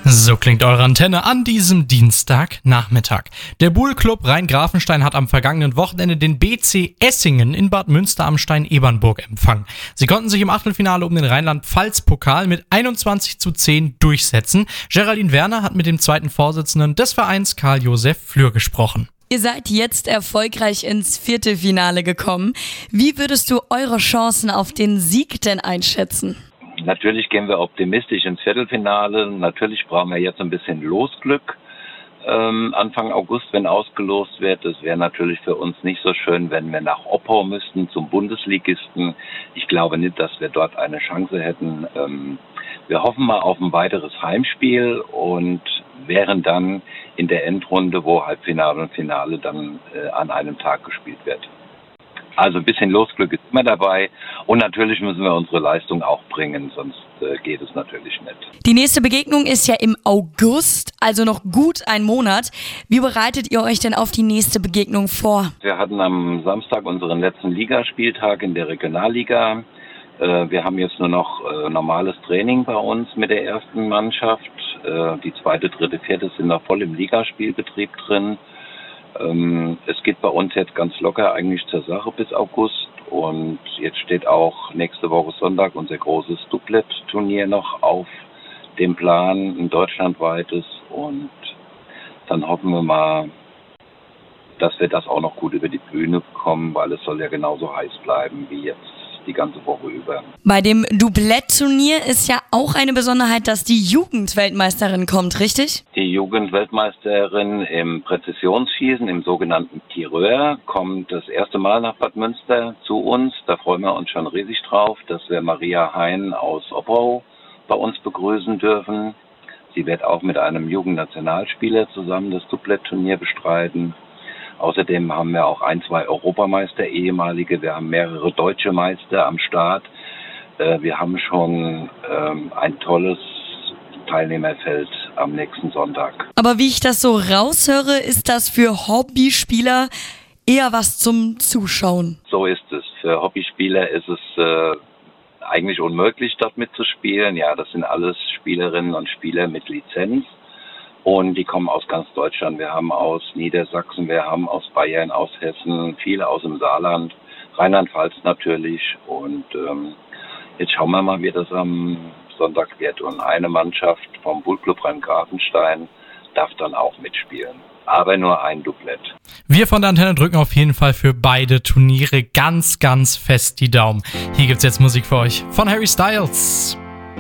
So klingt eure Antenne an diesem Dienstagnachmittag. Der Buhl-Club Rhein-Grafenstein hat am vergangenen Wochenende den BC Essingen in Bad Münster am Stein-Ebernburg empfangen. Sie konnten sich im Achtelfinale um den Rheinland-Pfalz-Pokal mit 21:10 durchsetzen. Geraldine Werner hat mit dem zweiten Vorsitzenden des Vereins Karl-Josef Flür gesprochen. Ihr seid jetzt erfolgreich ins Viertelfinale gekommen. Wie würdest du eure Chancen auf den Sieg denn einschätzen? Natürlich gehen wir optimistisch ins Viertelfinale. Natürlich brauchen wir jetzt ein bisschen Losglück. Anfang August, wenn ausgelost wird. Es wäre natürlich für uns nicht so schön, wenn wir nach Oppau müssten, zum Bundesligisten. Ich glaube nicht, dass wir dort eine Chance hätten. Wir hoffen mal auf ein weiteres Heimspiel und wären dann in der Endrunde, wo Halbfinale und Finale dann an einem Tag gespielt wird. Also ein bisschen Losglück ist immer dabei und natürlich müssen wir unsere Leistung auch bringen, sonst geht es natürlich nicht. Die nächste Begegnung ist ja im August, also noch gut ein Monat. Wie bereitet ihr euch denn auf die nächste Begegnung vor? Wir hatten am Samstag unseren letzten Ligaspieltag in der Regionalliga. Wir haben jetzt nur noch normales Training bei uns mit der ersten Mannschaft. Die zweite, dritte, vierte sind noch voll im Ligaspielbetrieb drin. Es geht bei uns jetzt ganz locker eigentlich zur Sache bis August und jetzt steht auch nächste Woche Sonntag unser großes Doublet-Turnier noch auf dem Plan, ein deutschlandweites, und dann hoffen wir mal, dass wir das auch noch gut über die Bühne bekommen, weil es soll ja genauso heiß bleiben wie jetzt die ganze Woche über. Bei dem Doublett-Turnier ist ja auch eine Besonderheit, dass die Jugendweltmeisterin kommt, richtig? Die Jugendweltmeisterin im Präzisionsschießen, im sogenannten Tireur, kommt das erste Mal nach Bad Münster zu uns. Da freuen wir uns schon riesig drauf, dass wir Maria Hein aus Oppau bei uns begrüßen dürfen. Sie wird auch mit einem Jugendnationalspieler zusammen das Doublett-Turnier bestreiten. Außerdem haben wir auch 1, 2 Europameister, ehemalige. Wir haben mehrere deutsche Meister am Start. Wir haben schon ein tolles Teilnehmerfeld am nächsten Sonntag. Aber wie ich das so raushöre, ist das für Hobbyspieler eher was zum Zuschauen. So ist es. Für Hobbyspieler ist es eigentlich unmöglich, dort mitzuspielen. Ja, das sind alles Spielerinnen und Spieler mit Lizenz. Und die kommen aus ganz Deutschland. Wir haben aus Niedersachsen, wir haben aus Bayern, aus Hessen, viele aus dem Saarland, Rheinland-Pfalz natürlich. Und jetzt schauen wir mal, wie das am Sonntag wird. Und eine Mannschaft vom Buhl-Club Rhein-Grafenstein darf dann auch mitspielen. Aber nur ein Doublett. Wir von der Antenne drücken auf jeden Fall für beide Turniere ganz, ganz fest die Daumen. Hier gibt's jetzt Musik für euch von Harry Styles.